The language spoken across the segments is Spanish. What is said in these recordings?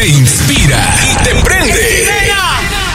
te inspira y te prende. ¡Jimena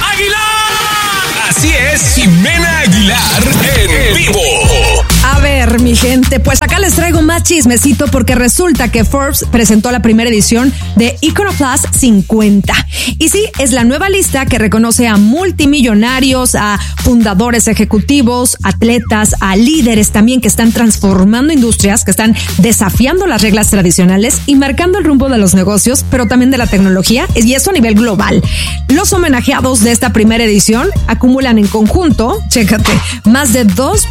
Aguilar! Así es, Jimena Aguilar en vivo. A ver, mi gente, pues acá les traigo más chismecito porque resulta que Forbes presentó la primera edición de Iconoclast 50. Y sí, es la nueva lista que reconoce a multimillonarios, a fundadores ejecutivos, atletas, a líderes también que están transformando industrias, que están desafiando las reglas tradicionales y marcando el rumbo de los negocios, pero también de la tecnología, y eso a nivel global. Los homenajeados de esta primera edición acumulan en conjunto, chécate, más de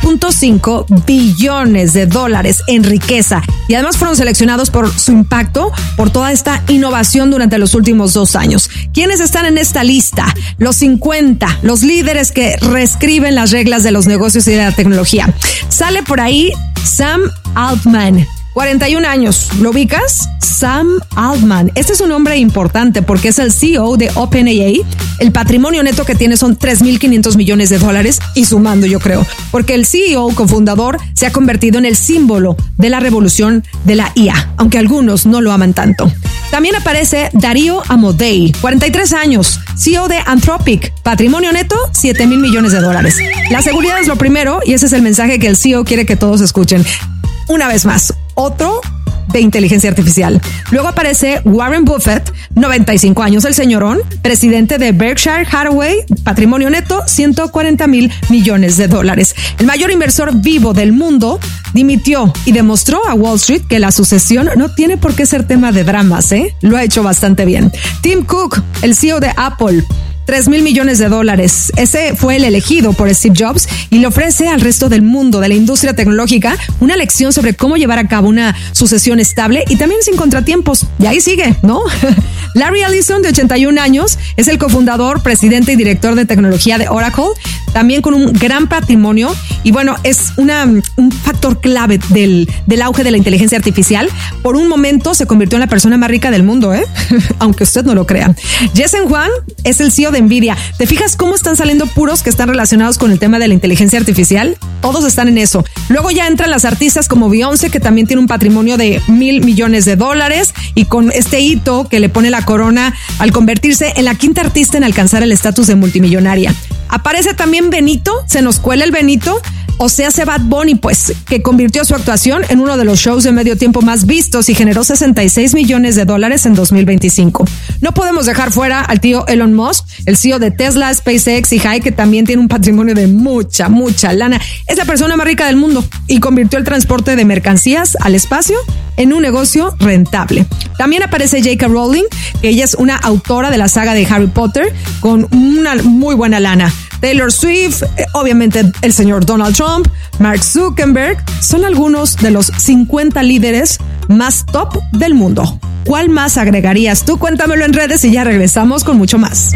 2.5 billones de dólares en riqueza y además fueron seleccionados por su impacto, por toda esta innovación durante los últimos 2 años. ¿Quiénes están en esta lista? Los 50, los líderes que reescriben las reglas de los negocios y de la tecnología. Sale por ahí Sam Altman. 41 años, ¿lo ubicas? Sam Altman. Este es un nombre importante porque es el CEO de OpenAI. El patrimonio neto que tiene son 3.500 millones de dólares y sumando, yo creo, porque el CEO cofundador se ha convertido en el símbolo de la revolución de la IA, aunque algunos no lo aman tanto. También aparece Darío Amodei, 43 años, CEO de Anthropic, patrimonio neto 7.000 millones de dólares. La seguridad es lo primero y ese es el mensaje que el CEO quiere que todos escuchen. Una vez más, otro de inteligencia artificial. Luego aparece Warren Buffett, 95 años el señorón, presidente de Berkshire Hathaway, patrimonio neto 140.000 millones de dólares. El mayor inversor vivo del mundo dimitió y demostró a Wall Street que la sucesión no tiene por qué ser tema de dramas, Lo ha hecho bastante bien. Tim Cook, el CEO de Apple, 3.000 millones de dólares. Ese fue el elegido por Steve Jobs y le ofrece al resto del mundo de la industria tecnológica una lección sobre cómo llevar a cabo una sucesión estable y también sin contratiempos. Y ahí sigue, ¿no? Larry Ellison, de 81 años, es el cofundador, presidente y director de tecnología de Oracle, también con un gran patrimonio y bueno, es un factor clave del auge de la inteligencia artificial. Por un momento se convirtió en la persona más rica del mundo, aunque usted no lo crea. Jensen Huang es el CEO de Nvidia. ¿Te fijas cómo están saliendo puros que están relacionados con el tema de la inteligencia artificial? Todos están en eso. Luego ya entran las artistas como Beyoncé, que también tiene un patrimonio de 1.000 millones de dólares y con este hito que le pone la corona al convertirse en la quinta artista en alcanzar el estatus de multimillonaria. Aparece también Benito, se nos cuela el Benito, o sea, Bad Bunny, pues, que convirtió su actuación en uno de los shows de medio tiempo más vistos y generó 66 millones de dólares en 2025. No podemos dejar fuera al tío Elon Musk, el CEO de Tesla, SpaceX y Hype, que también tiene un patrimonio de mucha lana. Es la persona más rica del mundo y convirtió el transporte de mercancías al espacio en un negocio rentable. También aparece J.K. Rowling, que ella es una autora de la saga de Harry Potter con una muy buena lana. Taylor Swift, obviamente el señor Donald Trump, Mark Zuckerberg, son algunos de los 50 líderes más top del mundo. ¿Cuál más agregarías tú? Cuéntamelo en redes y ya regresamos con mucho más.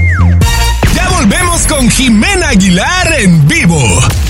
Ya volvemos con Jimena Aguilar en vivo.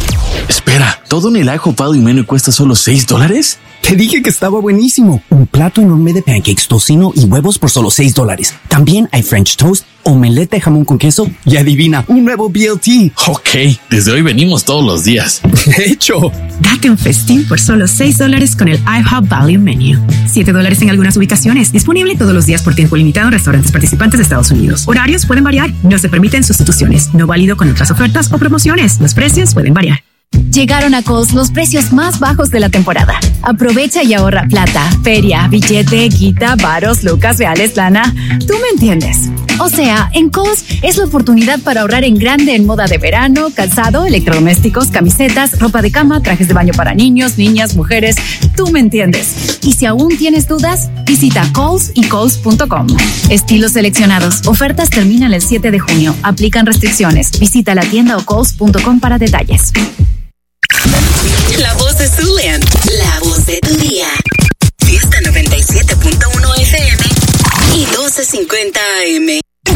Espera, ¿todo en el IHOP Value Menu cuesta solo $6? Te dije que estaba buenísimo. Un plato enorme de pancakes, tocino y huevos por solo $6. También hay French toast, omelette de jamón con queso y adivina, un nuevo BLT. Ok, desde hoy venimos todos los días. De hecho, date un festín por solo $6 con el IHOP Value Menu. $7 en algunas ubicaciones. Disponible todos los días por tiempo limitado en restaurantes participantes de Estados Unidos. Horarios pueden variar. No se permiten sustituciones. No válido con otras ofertas o promociones. Los precios pueden variar. Llegaron a Kohl's los precios más bajos de la temporada. Aprovecha y ahorra plata, feria, billete, guita, varos, lucas, reales, lana. Tú me entiendes. O sea, en Kohl's es la oportunidad para ahorrar en grande en moda de verano, calzado, electrodomésticos, camisetas, ropa de cama, trajes de baño para niños, niñas, mujeres. Tú me entiendes. Y si aún tienes dudas, visita Kohl's y Kohl's.com. Estilos seleccionados. Ofertas terminan el 7 de junio. Aplican restricciones. Visita la tienda o Kohl's.com para detalles. La voz de Zulian. La voz de tu día. Fiesta 97.1 FM y 1250 AM.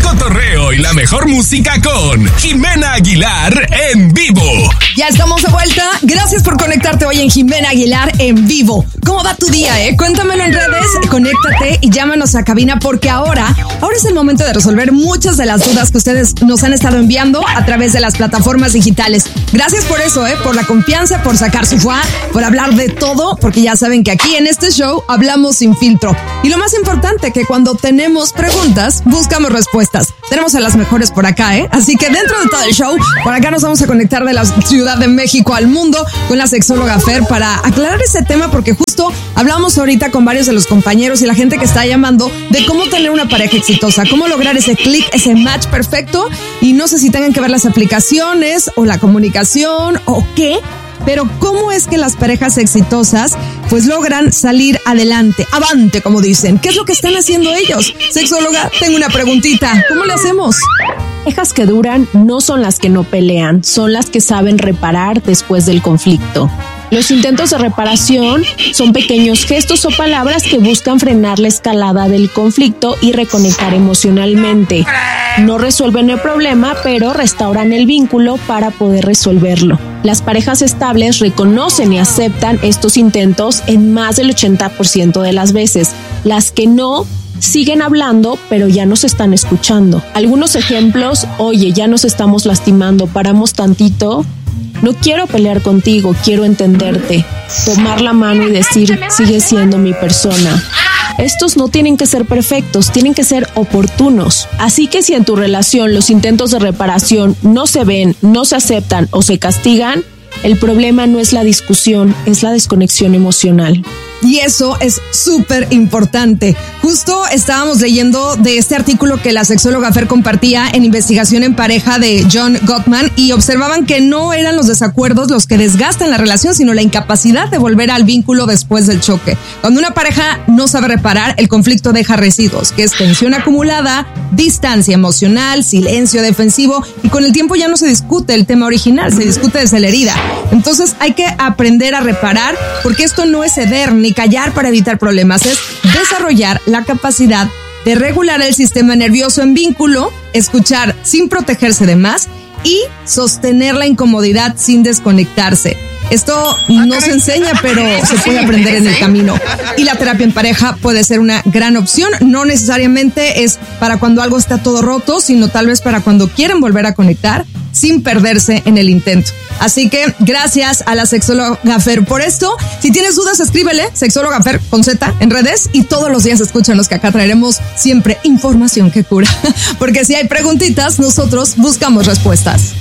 cotorreo y la mejor música con Jimena Aguilar en vivo. Ya estamos de vuelta. Gracias por conectarte hoy en Jimena Aguilar en vivo. ¿Cómo va tu día, Cuéntamelo en redes, conéctate y llámanos a cabina porque ahora es el momento de resolver muchas de las dudas que ustedes nos han estado enviando a través de las plataformas digitales. Gracias por eso, por la confianza, por sacar su fuá, por hablar de todo, porque ya saben que aquí en este show hablamos sin filtro. Y lo más importante, que cuando tenemos preguntas, buscamos respuestas. Tenemos a las mejores por acá, Así que dentro de todo el show, por acá nos vamos a conectar de la Ciudad de México al mundo con la sexóloga Fer para aclarar ese tema, porque justo hablamos ahorita con varios de los compañeros y la gente que está llamando de cómo tener una pareja exitosa, cómo lograr ese click, ese match perfecto, y no sé si tengan que ver las aplicaciones o la comunicación o qué, pero cómo es que las parejas exitosas pues logran salir adelante, avante, como dicen. ¿Qué es lo que están haciendo ellos? Sexóloga, tengo una preguntita. ¿Cómo le hacemos? Parejas que duran no son las que no pelean, son las que saben reparar después del conflicto. Los intentos de reparación son pequeños gestos o palabras que buscan frenar la escalada del conflicto y reconectar emocionalmente. No resuelven el problema, pero restauran el vínculo para poder resolverlo. Las parejas estables reconocen y aceptan estos intentos en más del 80% de las veces. Las que no siguen hablando, pero ya nos están escuchando. Algunos ejemplos: oye, ya nos estamos lastimando, paramos tantito. No quiero pelear contigo, quiero entenderte. Tomar la mano y decir, sigue siendo mi persona. Estos no tienen que ser perfectos, tienen que ser oportunos. Así que si en tu relación los intentos de reparación no se ven, no se aceptan o se castigan, el problema no es la discusión, es la desconexión emocional. Y eso es súper importante. Justo estábamos leyendo de este artículo que la sexóloga Fer compartía en Investigación en Pareja de John Gottman, y observaban que no eran los desacuerdos los que desgastan la relación, sino la incapacidad de volver al vínculo después del choque. Cuando una pareja no sabe reparar, el conflicto deja residuos, que es tensión acumulada, distancia emocional, silencio defensivo, y con el tiempo ya no se discute el tema original, se discute desde la herida. Entonces hay que aprender a reparar, porque esto no es ceder ni callar para evitar problemas, es desarrollar la capacidad de regular el sistema nervioso en vínculo, escuchar sin protegerse de más y sostener la incomodidad sin desconectarse. Esto no se enseña, pero se puede aprender en el camino. Y la terapia en pareja puede ser una gran opción. No necesariamente es para cuando algo está todo roto, sino tal vez para cuando quieren volver a conectar sin perderse en el intento. Así que gracias a la sexóloga Fer por esto. Si tienes dudas, escríbele, sexóloga Fer con Z en redes, y todos los días escúchanos, que acá traeremos siempre información que cura. Porque si hay preguntitas, nosotros buscamos respuestas.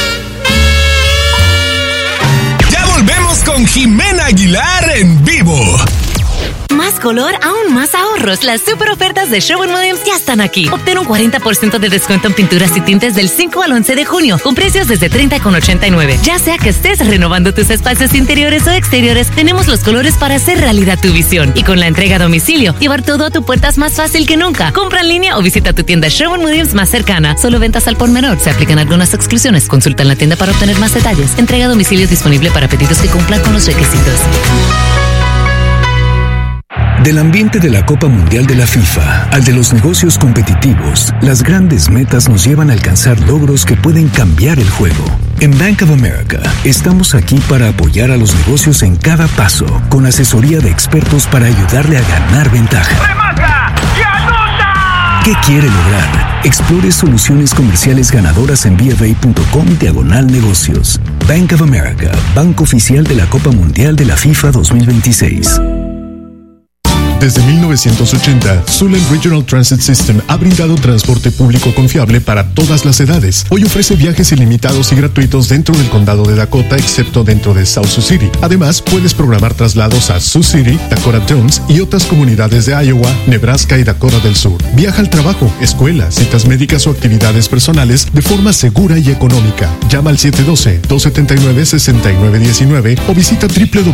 Ya volvemos con Jimena Aguilar en vivo. Más color, aún más ahorros. Las super ofertas de Sherwin-Williams ya están aquí. Obtén un 40% de descuento en pinturas y tintes del 5 al 11 de junio, con precios desde $30,89. Ya sea que estés renovando tus espacios interiores o exteriores, tenemos los colores para hacer realidad tu visión. Y con la entrega a domicilio, llevar todo a tu puerta es más fácil que nunca. Compra en línea o visita tu tienda Sherwin-Williams más cercana. Solo ventas al por menor. Se aplican algunas exclusiones. Consulta en la tienda para obtener más detalles. Entrega a domicilio disponible para pedidos que cumplan con los requisitos. Del ambiente de la Copa Mundial de la FIFA al de los negocios competitivos, las grandes metas nos llevan a alcanzar logros que pueden cambiar el juego. En Bank of America estamos aquí para apoyar a los negocios en cada paso, con asesoría de expertos para ayudarle a ganar ventaja. ¡Remata! ¡Y anota! ¿Qué quiere lograr? Explore soluciones comerciales ganadoras en BofA.com/negocios. Bank of America, banco oficial de la Copa Mundial de la FIFA 2026. Desde 1980, Suland Regional Transit System ha brindado transporte público confiable para todas las edades. Hoy ofrece viajes ilimitados y gratuitos dentro del condado de Dakota, excepto dentro de South Sioux City. Además, puedes programar traslados a Sioux City, Dakota Jones y otras comunidades de Iowa, Nebraska y Dakota del Sur. Viaja al trabajo, escuela, citas médicas o actividades personales de forma segura y económica. Llama al 712-279-6919 o visita